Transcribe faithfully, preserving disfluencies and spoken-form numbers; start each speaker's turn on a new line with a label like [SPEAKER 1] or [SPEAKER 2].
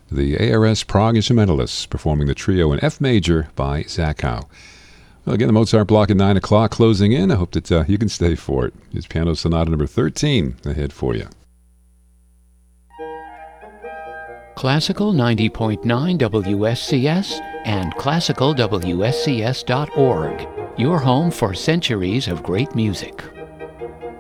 [SPEAKER 1] the A R S Prague Instrumentalists performing the trio in F major by Zach Howe. Well, again, the Mozart block at nine o'clock closing in. I hope that uh, you can stay for it. It's Piano Sonata number thirteen ahead for you.
[SPEAKER 2] Classical ninety point nine W S C S and classical W S C S dot org. Your home for centuries of great music.